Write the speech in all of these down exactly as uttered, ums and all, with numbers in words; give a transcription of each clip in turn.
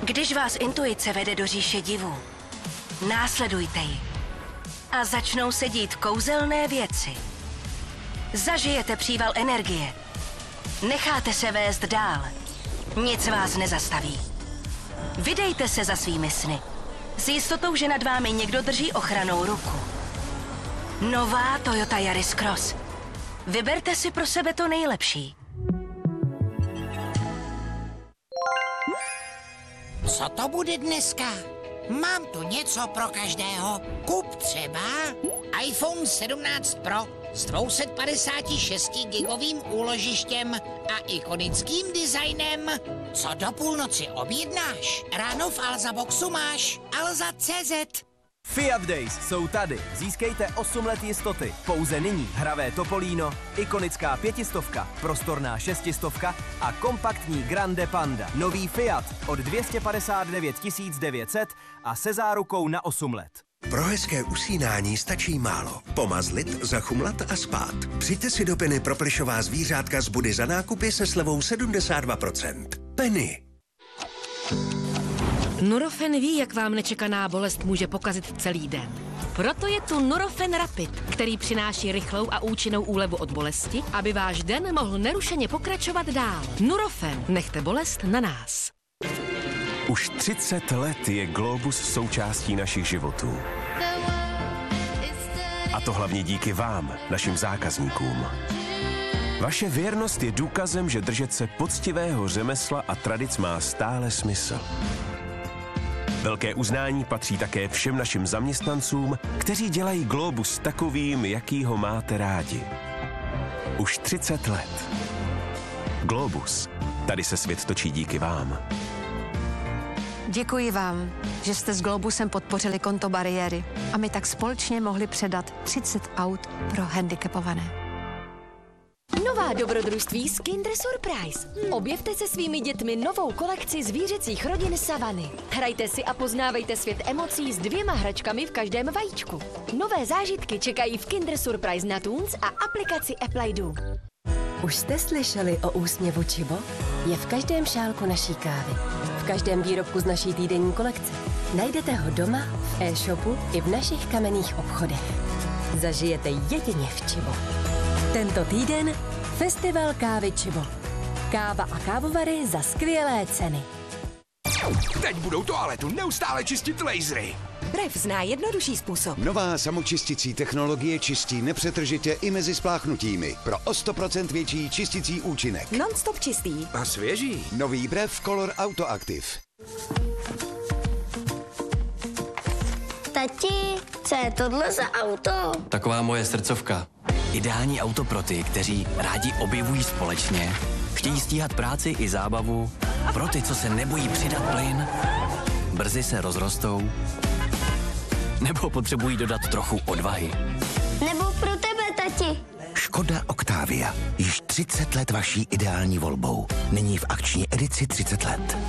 Když vás intuice vede do říše divů, následujte ji a začnou se dít kouzelné věci. Zažijete příval energie. Necháte se vést dál. Nic vás nezastaví. Vydejte se za svými sny. S jistotou, že nad vámi někdo drží ochranou ruku. Nová Toyota Yaris Cross. Vyberte si pro sebe to nejlepší. Co to bude dneska? Mám tu něco pro každého. Kup třeba iPhone sedmnáct Pro s dvě stě padesát šest gigovým úložištěm a ikonickým designem. Co do půlnoci objednáš? Ráno v Alza Boxu máš Alza tečka cé zet. Fiat Days jsou tady. Získejte osm let jistoty. Pouze nyní hravé Topolino, ikonická pětistovka, prostorná šestistovka a kompaktní Grande Panda. Nový Fiat od dvě stě padesát devět tisíc devět set a se zárukou na osm let. Pro hezké usínání stačí málo. Pomazlit, zachumlat a spát. Přijďte si do Penny pro plišová zvířátka z Budy za nákupy se slevou sedmdesát dva procent. Penny. Nurofen ví, jak vám nečekaná bolest může pokazit celý den. Proto je tu Nurofen Rapid, který přináší rychlou a účinnou úlevu od bolesti, aby váš den mohl nerušeně pokračovat dál. Nurofen, nechte bolest na nás. Už třicet let je Globus součástí našich životů. A to hlavně díky vám, našim zákazníkům. Vaše věrnost je důkazem, že držet se poctivého řemesla a tradic má stále smysl. Velké uznání patří také všem našim zaměstnancům, kteří dělají Globus takovým, jaký ho máte rádi. Už třicet let. Globus. Tady se svět točí díky vám. Děkuji vám, že jste s Globusem podpořili konto bariéry a my tak společně mohli předat třicet aut pro handicapované. Nová dobrodružství z Kinder Surprise. Objevte se svými dětmi novou kolekci zvířecích rodin Savany. Hrajte si a poznávejte svět emocí s dvěma hračkami v každém vajíčku. Nové zážitky čekají v Kinder Surprise na Toons a aplikaci Apple I D O. Už jste slyšeli o úsměvu Chibo? Je v každém šálku naší kávy. V každém výrobku z naší týdenní kolekce. Najdete ho doma, v e-shopu i v našich kamenných obchodech. Zažijete jedině v Chibo. Tento týden Festival kávy Chibo. Káva a kávovary za skvělé ceny. Teď budou toaletu neustále čistit lasery. Brev zná jednodušší způsob. Nová samočisticí technologie čistí nepřetržitě i mezi spláchnutími. Pro o sto procent větší čisticí účinek. Non-stop čistý. A svěží. Nový Brev Color Autoactive. Tati, co je tohle za auto? Taková moje srdcovka. Ideální auto pro ty, kteří rádi objevují společně, chtějí stíhat práci i zábavu, pro ty, co se nebojí přidat plyn, brzy se rozrostou, nebo potřebují dodat trochu odvahy. Nebo pro tebe, tati. Škoda Octavia. Již třicet let vaší ideální volbou. Nyní v akční edici třicet let.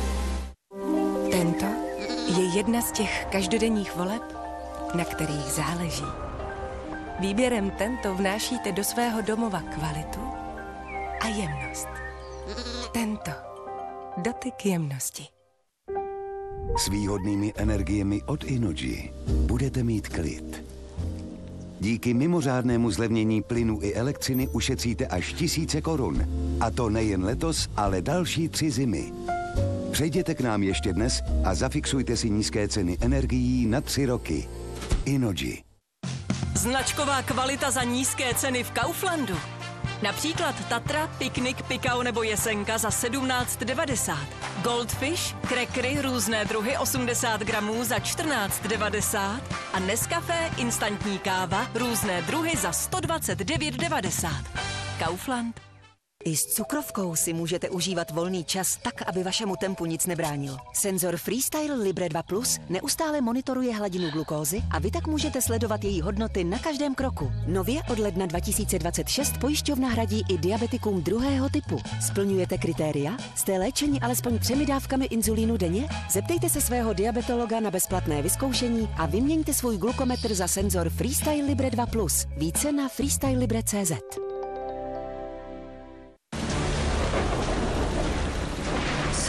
Tento je jedna z těch každodenních voleb, na kterých záleží. Výběrem Tento vnášíte do svého domova kvalitu a jemnost. Tento. Dotyk jemnosti. S výhodnými energiemi od Inoji budete mít klid. Díky mimořádnému zlevnění plynu i elektřiny ušetříte až tisíce korun. A to nejen letos, ale další tři zimy. Přejděte k nám ještě dnes a zafixujte si nízké ceny energií na tři roky. Inoji. Značková kvalita za nízké ceny v Kauflandu. Například Tatra, Piknik, Pikau nebo Jesenka za sedmnáct devadesát. Goldfish, krekry, různé druhy osmdesát gramů za čtrnáct devadesát. A Nescafé, instantní káva, různé druhy za sto dvacet devět devadesát. Kaufland. I s cukrovkou si můžete užívat volný čas tak, aby vašemu tempu nic nebránil. Senzor Freestyle Libre dva Plus neustále monitoruje hladinu glukózy a vy tak můžete sledovat její hodnoty na každém kroku. Nově od ledna dva tisíce dvacet šest pojišťovna hradí i diabetikům druhého typu. Splňujete kritéria? Jste léčeni alespoň třemi dávkami inzulínu denně? Zeptejte se svého diabetologa na bezplatné vyzkoušení a vyměňte svůj glukometr za senzor Freestyle Libre dva Plus. Více na freestyle libre tečka cé zet.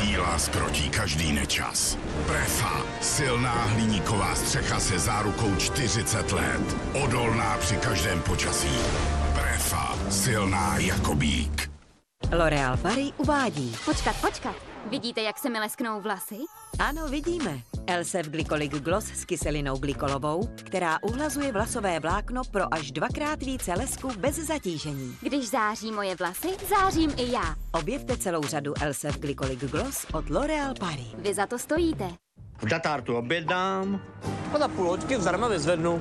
Síla skrotí každý nečas. Prefa, silná hliníková střecha se zárukou čtyřicet let. Odolná při každém počasí. Prefa, silná jako bík. L'Oréal Paris uvádí. Počkat, počkat. Vidíte, jak se mi lesknou vlasy? Ano, vidíme. Elsef Glycolic Gloss s kyselinou glykolovou, která uhlazuje vlasové vlákno pro až dvakrát více lesku bez zatížení. Když září moje vlasy, zářím i já. Objevte celou řadu Elsef Glycolic Gloss od L'Oréal Paris. Vy za to stojíte. V Datartu obědám a za půl hoďky zdarma vyzvednu.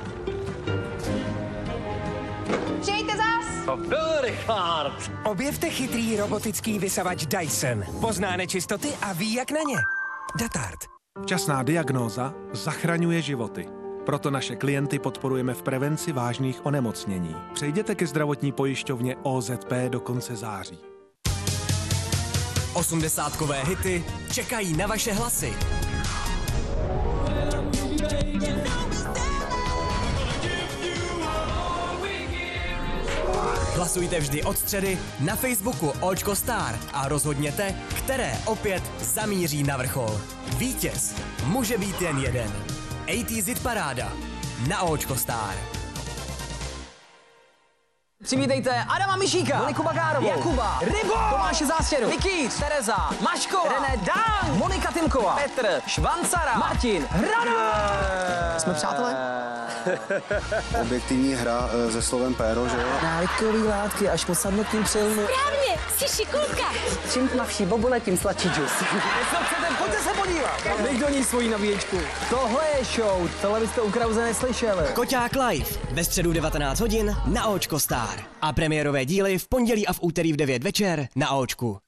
Přijďte zas! To byl Richard. Objevte chytrý robotický vysavač Dyson. Pozná nečistoty a ví, jak na ně. Datart. Včasná diagnóza zachraňuje životy. Proto naše klienty podporujeme v prevenci vážných onemocnění. Přejděte ke zdravotní pojišťovně O Z P do konce září. Osmdesátkové hity čekají na vaše hlasy. Hlasujte vždy od středy na Facebooku Očko Star a rozhodněte, které opět zamíří na vrchol. Vítěz může být jen jeden. A T Z Paráda na Očko Star. Přivítejte Adama Mišíka, Moniku Bagárovou, Jakuba, Rybo, Tomáše Zástěru, Nikýř, Tereza, Maškova, René Dang, Monika Timková, Petr, Švancara, Martin, Hranu. Jsme přátelé? Objektivní hra e, se slovem péro, že jo? Návykový látky až po samotným přilnu. Správně, jsi šikulka. Čím tmavší bobule, tím sladší džus. Co chcete, pojďte se podívat. Dej do ní svoji nabíječku. Tohle je show, tohle byste u Krause neslyšeli. Koťák live ve středu devatenáct hodin na Očko Star. A premiérové díly v pondělí a v úterý v devět večer na Očku.